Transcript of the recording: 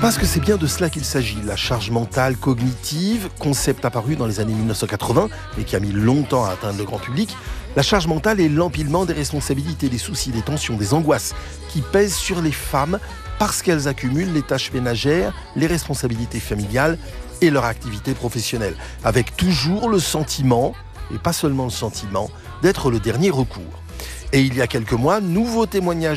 Parce que c'est bien de cela qu'il s'agit, la charge mentale cognitive, concept apparu dans les années 1980, mais qui a mis longtemps à atteindre le grand public. La charge mentale est l'empilement des responsabilités, des soucis, des tensions, des angoisses qui pèsent sur les femmes parce qu'elles accumulent les tâches ménagères, les responsabilités familiales et leur activité professionnelle, avec toujours le sentiment, et pas seulement le sentiment, d'être le dernier recours. Et il y a quelques mois, nouveau témoignage